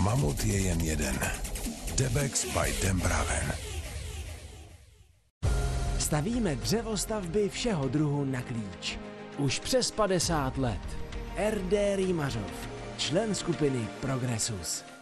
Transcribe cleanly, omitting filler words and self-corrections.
mamut je jen jeden. Debex by Dembraven. Stavíme dřevostavby všeho druhu na klíč. Už přes 50 let. RD Rýmařov, člen skupiny Progressus.